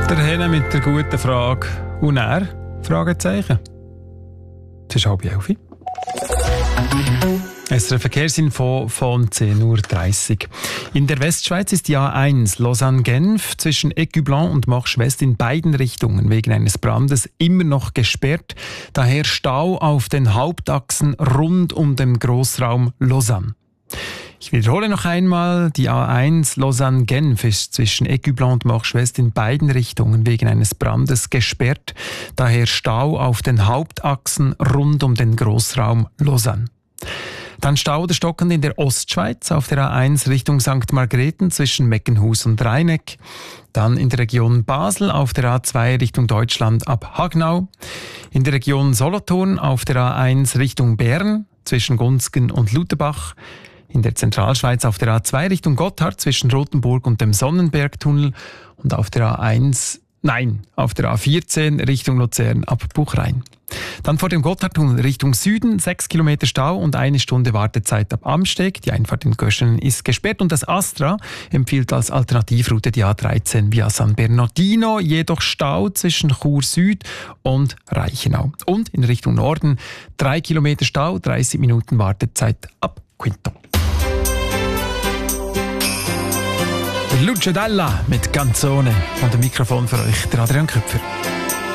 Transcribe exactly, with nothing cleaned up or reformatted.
Der Henne mit der guten Frage. Und er? Fragezeichen. Es ist halb elf. Es ist ein Verkehrsinfo von zehn Uhr dreißig. In der Westschweiz ist die A eins Lausanne-Genf zwischen Écublens und Marche-West in beiden Richtungen wegen eines Brandes immer noch gesperrt. Daher Stau auf den Hauptachsen rund um den Grossraum Lausanne. Ich wiederhole noch einmal, die A eins Lausanne-Genf ist zwischen Écublens und Marche-West in beiden Richtungen wegen eines Brandes gesperrt. Daher Stau auf den Hauptachsen rund um den Grossraum Lausanne. Dann Stau oder stockend in der Ostschweiz auf der A eins Richtung Sankt Margrethen zwischen Meckenhus und Rheineck. Dann in der Region Basel auf der A zwei Richtung Deutschland ab Hagnau. In der Region Solothurn auf der A eins Richtung Bern zwischen Gunzgen und Luterbach. In der Zentralschweiz auf der A zwei Richtung Gotthard zwischen Rothenburg und dem Sonnenbergtunnel. Und auf der A eins, nein, auf der A vierzehn Richtung Luzern ab Buchrein. Dann vor dem Gotthardtunnel Richtung Süden sechs Kilometer Stau und eine Stunde Wartezeit ab Amsteg. Die Einfahrt in Göschenen ist gesperrt und das Astra empfiehlt als Alternativroute die A dreizehn via San Bernardino, jedoch Stau zwischen Chur Süd und Reichenau. Und in Richtung Norden drei Kilometer Stau, dreißig Minuten Wartezeit ab Quinto. Luce Dalla mit Canzone. An dem Mikrofon für euch der Adrian Köpfer.